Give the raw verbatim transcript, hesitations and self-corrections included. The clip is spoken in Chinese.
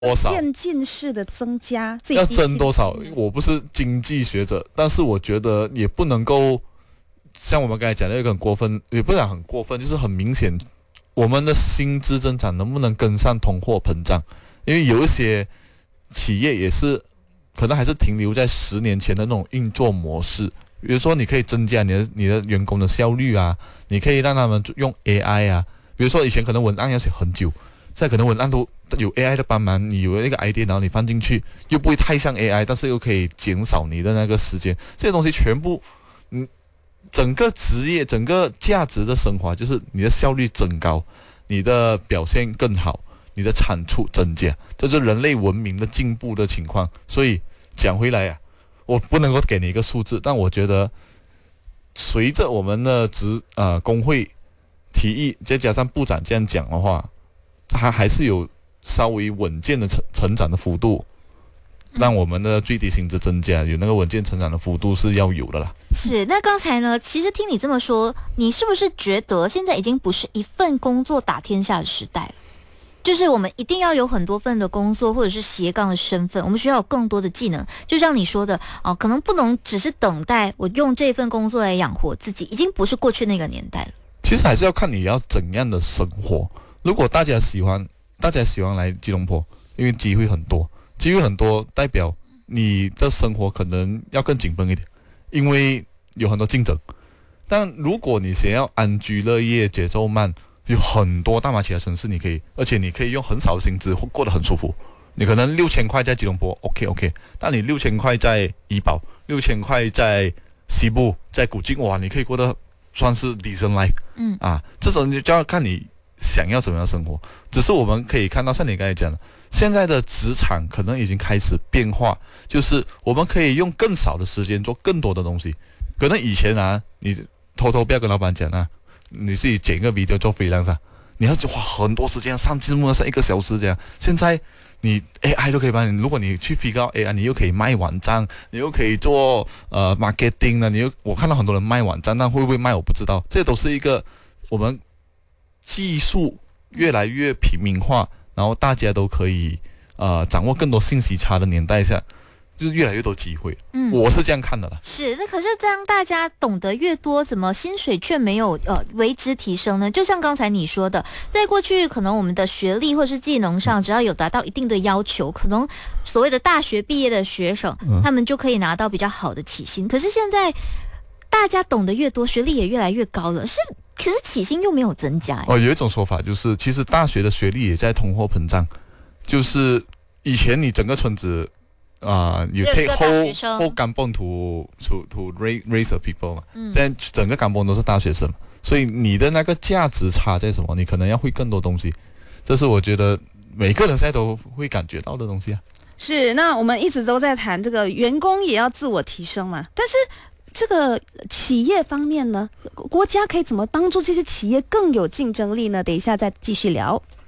多少渐进式的增加，最要低增多少薪资？ 我不是经济学者，但是我觉得也不能够像我们刚才讲的一个很过分，也不是讲很过分，就是很明显，我们的薪资增长能不能跟上通货膨胀？因为有一些企业也是可能还是停留在十年前的那种运作模式，比如说你可以增加你的你的员工的效率啊，你可以让他们用 A I 啊，比如说以前可能文案要写很久，现在可能文案都有 A I 的帮忙，你有那个 idea， 然后你放进去，又不会太像 A I， 但是又可以减少你的那个时间，这些东西全部，嗯，整个职业、整个价值的升华，就是你的效率增高，你的表现更好，你的产出增加，这是人类文明的进步的情况。所以讲回来啊，我不能够给你一个数字，但我觉得随着我们的职呃工会提议，再加上部长这样讲的话，它还是有稍微稳健的成成长的幅度，让我们的最低薪资增加，有那个稳健成长的幅度是要有的啦。 是，那刚才呢，其实听你这么说，你是不是觉得现在已经不是一份工作打天下的时代了？就是我们一定要有很多份的工作，或者是斜杠的身份，我们需要有更多的技能。就像你说的哦，可能不能只是等待我用这份工作来养活自己，已经不是过去那个年代了。 其实还是要看你要怎样的生活。如果大家喜欢，大家喜欢来吉隆坡，因为机会很多，机会很多代表你的生活可能要更紧绷一点，因为有很多竞争。但如果你想要安居乐业、节奏慢，有很多大马其他城市你可以，而且你可以用很少的薪资过得很舒服。你可能六千块在吉隆坡 ，OK OK， 但你六千块在怡保，六千块在西部，在古晋，哇，你可以过得算是 decent life。 嗯啊，这种就要看你想要怎么样生活。只是我们可以看到，像你刚才讲的，现在的职场可能已经开始变化，就是我们可以用更少的时间做更多的东西。可能以前啊，你偷偷不要跟老板讲啊，你自己剪个 video 做 freelancer， 你要花很多时间上字幕，上一个小时这样。现在你 A I 都可以帮你，如果你去 figure out A I， 你又可以卖网站，你又可以做呃 marketing 呢，你又我看到很多人卖网站，但会不会卖我不知道，这都是一个我们技术越来越平民化，然后大家都可以呃掌握更多信息差的年代下，就是越来越多机会。 嗯， 我是这样看的啦。 是，那可是这样大家懂得越多，怎么薪水却没有呃为之提升呢？就像刚才你说的，在过去可能我们的学历或是技能上，只要有达到一定的要求，可能所谓的大学毕业的学生， 嗯、 他们就可以拿到比较好的起薪。可是现在大家懂得越多，学历也越来越高了，是。可是起薪又没有增加。 哦，有一种说法就是，其实大学的学历也在通货膨胀。就是以前你整个村子啊，有 take whole whole kampong to to to raise raise the people 嘛，嗯，现在整个kampong都是大学生，所以你的那个价值差在什么？你可能要会更多东西，这是我觉得每个人现在都会感觉到的东西啊。 是，那我们一直都在谈这个员工也要自我提升嘛，但是这个企业方面呢，国家可以怎么帮助这些企业更有竞争力呢？等一下再继续聊。